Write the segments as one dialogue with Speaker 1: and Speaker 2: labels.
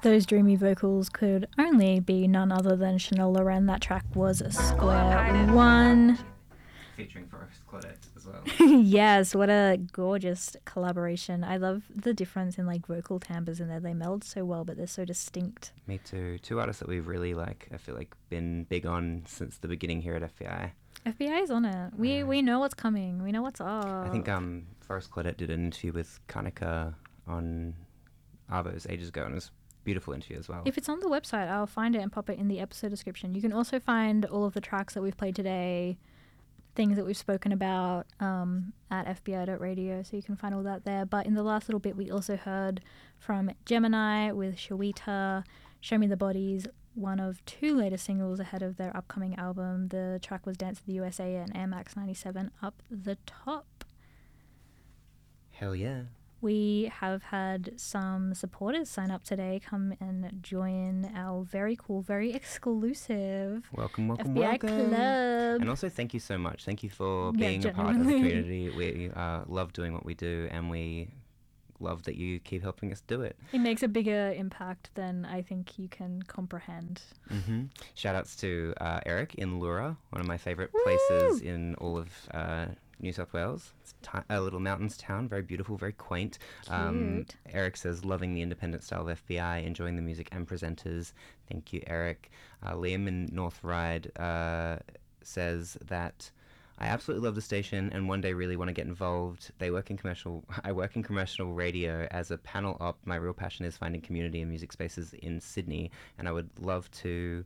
Speaker 1: Those dreamy vocals could only be none other than Chanel Loren. That track was Square One.
Speaker 2: Featuring Forest Claudette as well.
Speaker 1: Yes, what a gorgeous collaboration. I love the difference in like vocal timbres in there. They meld so well, but they're so distinct.
Speaker 2: Me too. Two artists that we've really I feel like been big on since the beginning here at FBI.
Speaker 1: FBI is on it. We know what's coming. We know what's up.
Speaker 2: I think Forest Claudette did an interview with Kanika on Arvos ages ago, and it was a beautiful interview as well.
Speaker 1: If it's on the website, I'll find it and pop it in the episode description. You can also find all of the tracks that we've played today, things that we've spoken about at FBI.radio, so you can find all that there. But in the last little bit, we also heard from Gemini with Shawita, Show Me the Bodies, one of two latest singles ahead of their upcoming album. The track was Dance to the USA and Air Max 97 Up the Top.
Speaker 2: Hell yeah.
Speaker 1: We have had some supporters sign up today, come and join our very cool, very exclusive
Speaker 2: welcome
Speaker 1: FBI club.
Speaker 2: And also thank you so much. Thank you for being a part of the community. We love doing what we do, and we love that you keep helping us do it.
Speaker 1: It makes a bigger impact than I think you can comprehend.
Speaker 2: Mm-hmm. Shout outs to Eric in Lura, one of my favourite places in all of New South Wales. It's a little mountains town, very beautiful, very quaint.
Speaker 1: Cute.
Speaker 2: Eric says, loving the independent style of FBI, enjoying the music and presenters. Thank you, Eric. Liam in North Ryde says that I absolutely love the station and one day really want to get involved. I work in commercial radio as a panel op. My real passion is finding community and music spaces in Sydney, and I would love to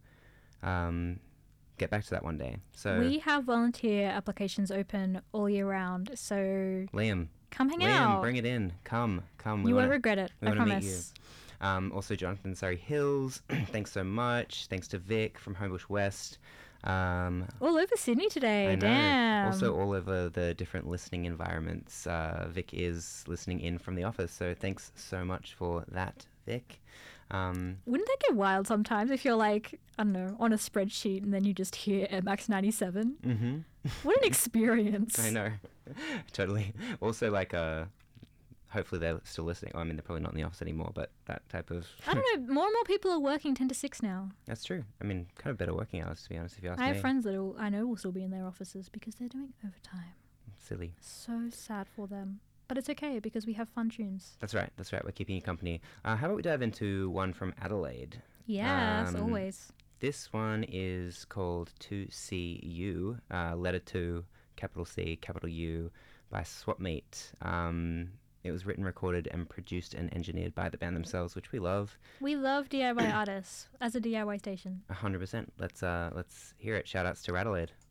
Speaker 2: get back to that one day. So
Speaker 1: we have volunteer applications open all year round, so
Speaker 2: Liam,
Speaker 1: come hang out.
Speaker 2: Bring it in. Come.
Speaker 1: You won't regret it, I promise.
Speaker 2: Meet you. Also, Jonathan Surrey Hills, thanks so much. Thanks to Vic from Homebush West.
Speaker 1: All over Sydney today.
Speaker 2: I know.
Speaker 1: Damn.
Speaker 2: Also all over the different listening environments. Vic is listening in from the office, so thanks so much for that, Vic.
Speaker 1: Wouldn't that get wild sometimes if you're like, I don't know, on a spreadsheet and then you just hear Air Max 97?
Speaker 2: Mm-hmm.
Speaker 1: What an experience.
Speaker 2: I know. Totally. Also, hopefully they're still listening. I mean, they're probably not in the office anymore, but that type of...
Speaker 1: I don't know. More and more people are working 10 to 6 now.
Speaker 2: That's true. I mean, kind of better working hours, to be honest, if you ask me.
Speaker 1: I have friends that I know will still be in their offices because they're doing overtime.
Speaker 2: Silly.
Speaker 1: So sad for them. But it's okay because we have fun tunes.
Speaker 2: That's right. We're keeping you company. How about we dive into one from Adelaide?
Speaker 1: Yes, always.
Speaker 2: This one is called To See You, letter to, capital C, capital U, by Swapmeet. It was written, recorded, and produced and engineered by the band themselves, which we love.
Speaker 1: We love DIY artists as a DIY station.
Speaker 2: 100%. Let's hear it. Shout outs to Adelaide.